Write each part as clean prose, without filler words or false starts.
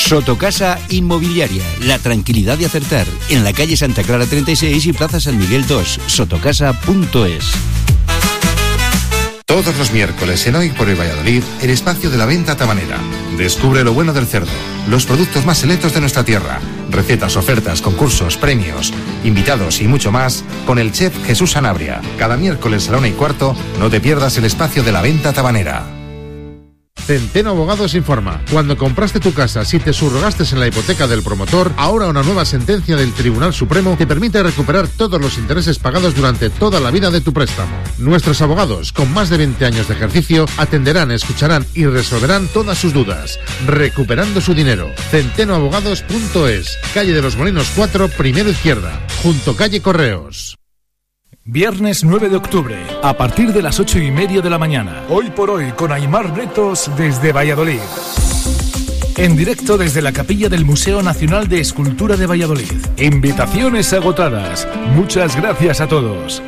Sotocasa Inmobiliaria, la tranquilidad de acertar. En la calle Santa Clara 36 y Plaza San Miguel 2. Sotocasa.es. Todos los miércoles en Hoy por el Valladolid, el espacio de la venta tabanera. Descubre lo bueno del cerdo, los productos más selectos de nuestra tierra, recetas, ofertas, concursos, premios, invitados y mucho más con el chef Jesús Sanabria. Cada miércoles a la 1:15 no te pierdas el espacio de la venta tabanera. Centeno Abogados informa. Cuando compraste tu casa, si te subrogaste en la hipoteca del promotor, ahora una nueva sentencia del Tribunal Supremo te permite recuperar todos los intereses pagados durante toda la vida de tu préstamo. Nuestros abogados, con más de 20 años de ejercicio, atenderán, escucharán y resolverán todas sus dudas, recuperando su dinero. Centenoabogados.es, calle de los Molinos 4, primero izquierda, junto calle Correos. Viernes 9 de octubre, a partir de las 8:30 de la mañana. Hoy por hoy, con Aimar Bretos desde Valladolid. En directo desde la capilla del Museo Nacional de Escultura de Valladolid. Invitaciones agotadas. Muchas gracias a todos.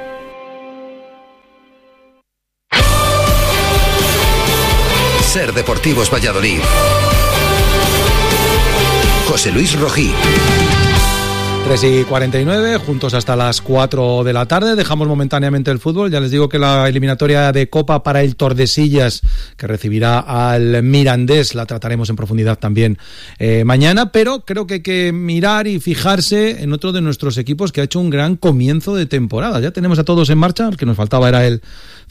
Ser Deportivos Valladolid. José Luis Rojí. 3:49, juntos hasta las 4 de la tarde. Dejamos momentáneamente el fútbol. Ya les digo que la eliminatoria de Copa para el Tordesillas, que recibirá al Mirandés, la trataremos en profundidad también mañana. Pero creo que hay que mirar y fijarse en otro de nuestros equipos que ha hecho un gran comienzo de temporada. Ya tenemos a todos en marcha. El que nos faltaba era el